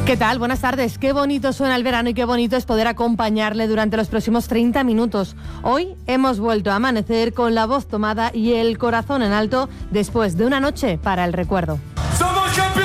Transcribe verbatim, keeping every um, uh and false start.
¿Qué tal? Buenas tardes. Qué bonito suena el verano y qué bonito es poder acompañarle durante los próximos treinta minutos. Hoy hemos vuelto a amanecer con la voz tomada y el corazón en alto después de una noche para el recuerdo. ¡Somos campeones!